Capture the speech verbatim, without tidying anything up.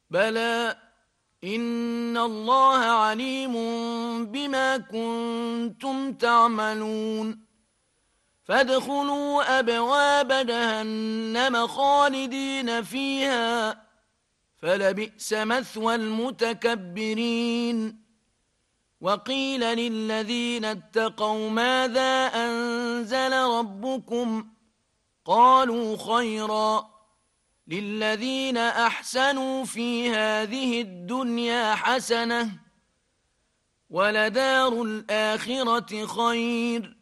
بلى إن الله عليم بما كنتم تعملون فادخلوا أبواب جهنم خالدين فيها فلبئس مثوى المتكبرين وقيل للذين اتقوا ماذا أنزل ربكم قالوا خيرا للذين أحسنوا في هذه الدنيا حسنة ولدار الآخرة خير